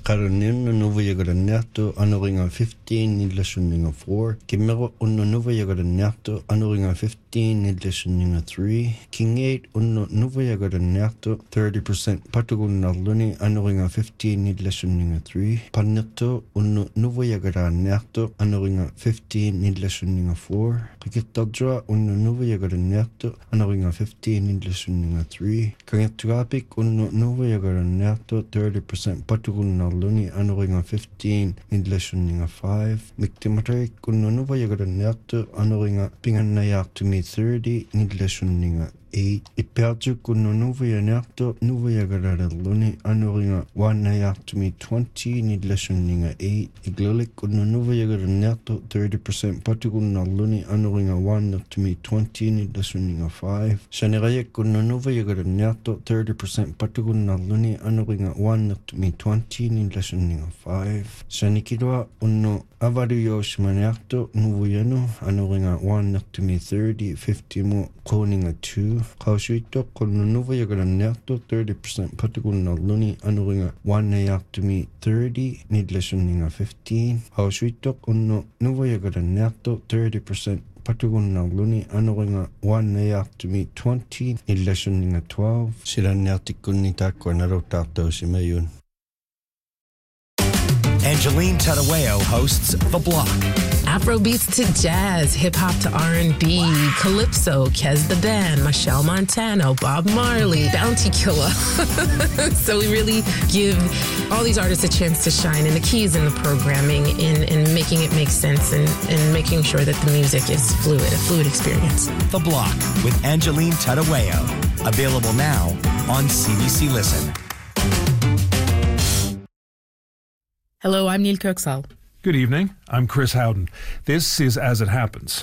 Karonin Nuvayagaranato Anoringa 15 Nidlashuninga 4 Kimero Unno Nuvayagaranato Anoringa 15 Nidlashuninga 3 King 8 Unno Nuvayagaranato 30% Patagunna Luni Anoringa 15 Nidlashuninga 3 Paneto Unno Nuvayagaranato Anoringa 15 Nidlashuninga 4 Kikitadra Unno Nuvayagaranato Anoringa 15 Nidlashuninga 3 Kangatugapik Unno Nuvayagaranato 30% Patagunna Luni Anoringa 15 Nidlashuninga 5 Miktimatari Unno Nuvayagaranato Anoringa Pinganayartumi 30 Nidlashuninga 8 Iperju Unno Nuvayagaranato Nuvayagaraluni Anoringa 1Nayartumi 20 Nidlashuninga 8 Iglulik Unno Nuvayagaranato 30% Patagunna Luni Anoringa 1Nayartumi 20 Nidlashuninga 5 Shanirayak Unno Nuvayagaranato 30% Patagunna Luni Anoringa 1Nayartumi 20 Nidlashuninga 5 Shanikidwa Unno Avaruyo Shmanarto Nuvuyanu Anoringa 1Nayartumi 30 50 Mo Koninga 2 Kaushuito Unno Nuvayagaranato 30% Patagunna Luni Anoringa 1Nayartumi 30 Nidlashuninga 15 Kaushuito Unno Nuvayagaranato 30% Patagunna Luni Anoringa 1Nayartumi 20 Nidlashuninga 12 Shiranyartikuni Takwa Narotato Shimayun. Angeline Tadaweo hosts The Block. Afrobeats to jazz, hip-hop to R&B, calypso, Kez the Band, Michelle Montano, Bob Marley, Bounty Killer. So we really give all these artists a chance to shine, and the key is in the programming, in making it make sense, and making sure that the music is fluid, a fluid experience. The Block with Angeline Tadaweo. Available now on CBC Listen. Hello, I'm Neil Kirksall. Good evening. I'm Chris Howden. This is As It Happens.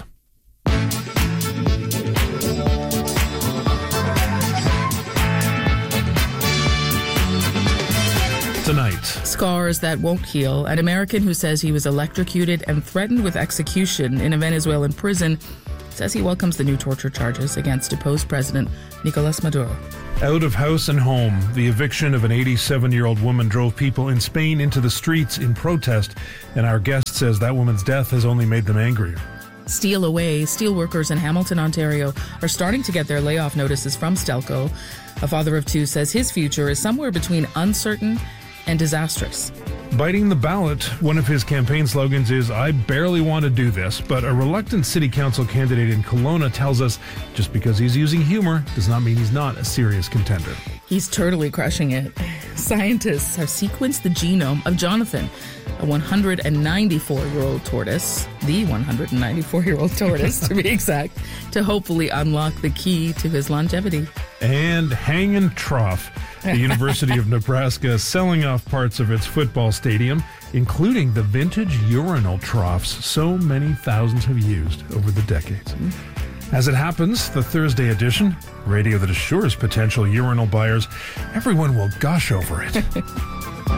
Tonight. Scars that won't heal. An American who says he was electrocuted and threatened with execution in a Venezuelan prison says he welcomes the new torture charges against deposed President Nicolas Maduro. Out of house and home, the eviction of an 87-year-old woman drove people in Spain into the streets in protest, and our guest says that woman's death has only made them angrier. Steel away, steelworkers in Hamilton, Ontario are starting to get their layoff notices from Stelco. A father of two says his future is somewhere between uncertain and disastrous. Biting the ballot, one of his campaign slogans is, "I barely want to do this," but a reluctant city council candidate in Kelowna tells us just because he's using humor does not mean he's not a serious contender. He's totally crushing it. Scientists have sequenced the genome of Jonathan, a 194-year-old tortoise, the 194-year-old tortoise to be exact, to hopefully unlock the key to his longevity. And Hang and Trough. The University of Nebraska selling off parts of its football stadium, including the vintage urinal troughs so many thousands have used over the decades. As it happens, the Thursday edition, radio that assures potential urinal buyers everyone will gush over it.